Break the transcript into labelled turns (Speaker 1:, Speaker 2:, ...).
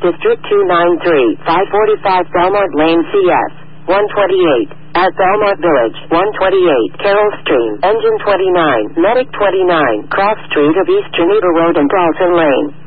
Speaker 1: District 293, 545 Belmont Lane, CS 128. At Belmont Village, 128, Carroll Stream, Engine 29, Medic 29, Cross Street of East Geneva Road and Dalton Lane.